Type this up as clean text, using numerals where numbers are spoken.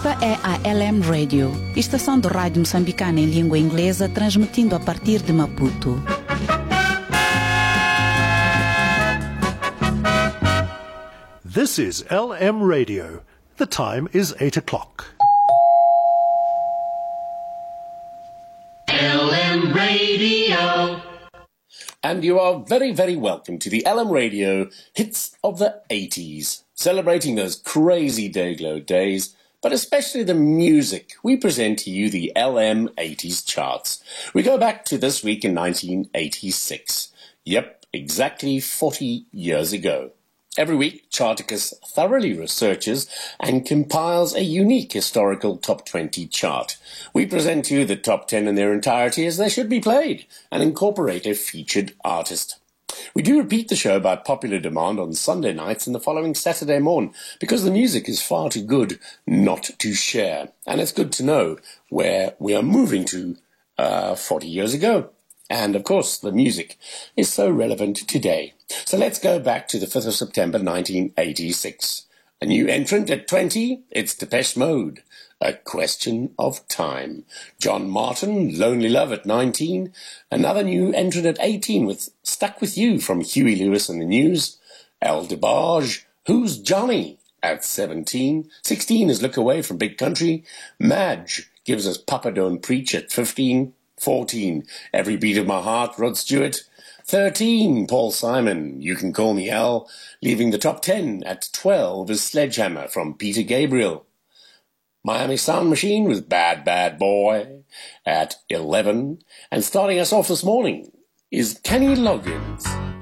Esta é a LM Radio, estação de rádio moçambicana em língua inglesa, transmitindo a partir de Maputo. This is LM Radio. The time is 8 o'clock. LM Radio. And you are very, very welcome to the LM Radio Hits of the 80s, celebrating those crazy Dayglow days, but especially the music. We present to you the LM 80s charts. We go back to this week in 1986. Yep, exactly 40 years ago. Every week, Charticus thoroughly researches and compiles a unique historical top 20 chart. We present to you the top 10 in their entirety as they should be played and incorporate a featured artist. We do repeat the show by popular demand on Sunday nights and the following Saturday morn because the music is far too good not to share. And it's good to know where we are moving to 40 years ago. And, of course, the music is so relevant today. So let's go back to the 5th of September 1986. A new entrant at 20, it's Depeche Mode. A Question of Time. John Martin, Lonely Love at 19. Another new entrant at 18 with Stuck With You from Huey Lewis and the News. El DeBarge, Who's Johnny at 17. 16 is Look Away from Big Country. Madge gives us Papa Don't Preach at 15. 14, Every Beat of My Heart, Rod Stewart. 13, Paul Simon, You Can Call Me Al. Leaving the top 10 at 12 is Sledgehammer from Peter Gabriel. Miami Sound Machine with Bad Bad Boy at 11. And starting us off this morning is Kenny Loggins.